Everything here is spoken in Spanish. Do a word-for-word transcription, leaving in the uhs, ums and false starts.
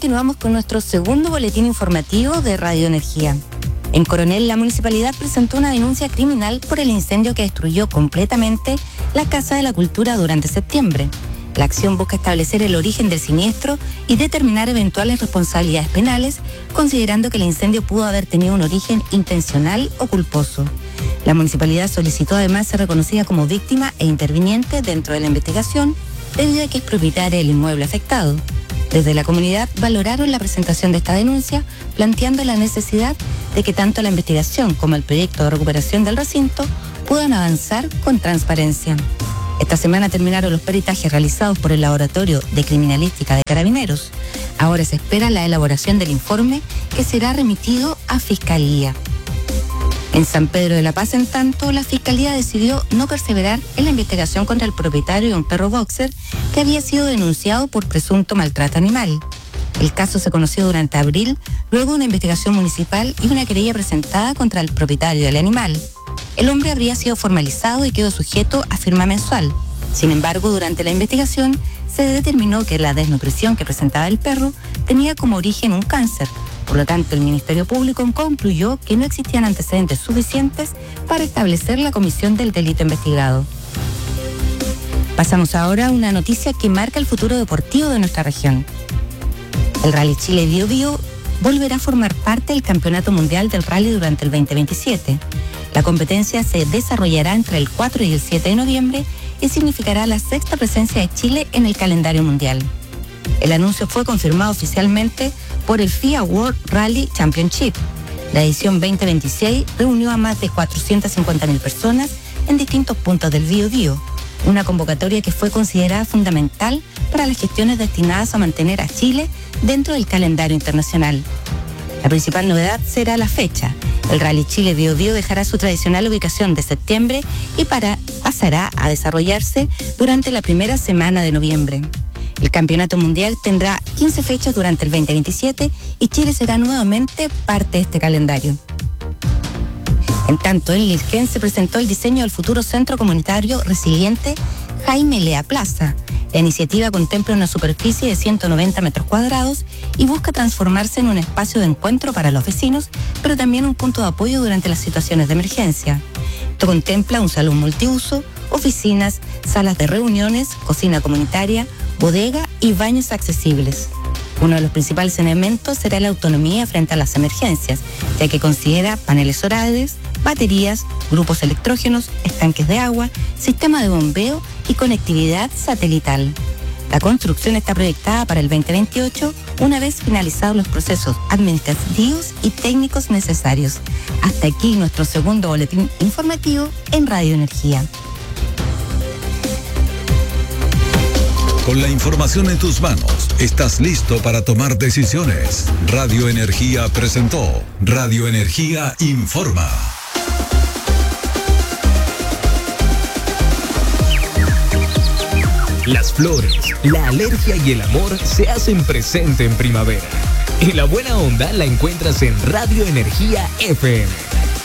continuamos con nuestro segundo boletín informativo de Radio Energía. En Coronel, la municipalidad presentó una denuncia criminal por el incendio que destruyó completamente la Casa de la Cultura durante septiembre. La acción busca establecer el origen del siniestro y determinar eventuales responsabilidades penales, considerando que el incendio pudo haber tenido un origen intencional o culposo. La municipalidad solicitó además ser reconocida como víctima e interviniente dentro de la investigación, debido a que es propietaria del inmueble afectado. Desde la comunidad valoraron la presentación de esta denuncia, planteando la necesidad de que tanto la investigación como el proyecto de recuperación del recinto puedan avanzar con transparencia. Esta semana terminaron los peritajes realizados por el Laboratorio de Criminalística de Carabineros. Ahora se espera la elaboración del informe que será remitido a Fiscalía. En San Pedro de la Paz, en tanto, la Fiscalía decidió no perseverar en la investigación contra el propietario de un perro boxer que había sido denunciado por presunto maltrato animal. El caso se conoció durante abril, luego de una investigación municipal y una querella presentada contra el propietario del animal. El hombre habría sido formalizado y quedó sujeto a firma mensual. Sin embargo, durante la investigación se determinó que la desnutrición que presentaba el perro tenía como origen un cáncer. Por lo tanto, el Ministerio Público concluyó que no existían antecedentes suficientes para establecer la comisión del delito investigado. Pasamos ahora a una noticia que marca el futuro deportivo de nuestra región. El Rally Chile Bio Bio volverá a formar parte del Campeonato Mundial del Rally durante el veinte veintisiete. La competencia se desarrollará entre el cuatro y el siete de noviembre y significará la sexta presencia de Chile en el calendario mundial. El anuncio fue confirmado oficialmente por el F I A World Rally Championship. La edición veinte veintiséis reunió a más de cuatrocientas cincuenta mil personas en distintos puntos del Bio Bio, una convocatoria que fue considerada fundamental para las gestiones destinadas a mantener a Chile dentro del calendario internacional. La principal novedad será la fecha. El Rally Chile Bio Bio dejará su tradicional ubicación de septiembre y para, pasará a desarrollarse durante la primera semana de noviembre. El Campeonato Mundial tendrá quince fechas durante el veinte veintisiete y Chile será nuevamente parte de este calendario. En tanto, en Lilquén se presentó el diseño del futuro Centro Comunitario Resiliente Jaime Lea Plaza. La iniciativa contempla una superficie de ciento noventa metros cuadrados y busca transformarse en un espacio de encuentro para los vecinos, pero también un punto de apoyo durante las situaciones de emergencia. Esto contempla un salón multiuso, oficinas, salas de reuniones, cocina comunitaria, bodega y baños accesibles. Uno de los principales elementos será la autonomía frente a las emergencias, ya que considera paneles solares, baterías, grupos electrógenos, estanques de agua, sistema de bombeo y conectividad satelital. La construcción está proyectada para el veinte veintiocho, una vez finalizados los procesos administrativos y técnicos necesarios. Hasta aquí nuestro segundo boletín informativo en Radio Energía. Con la información en tus manos, estás listo para tomar decisiones. Radio Energía presentó Radio Energía Informa. Las flores, la alergia y el amor se hacen presente en primavera. Y la buena onda la encuentras en Radio Energía F M.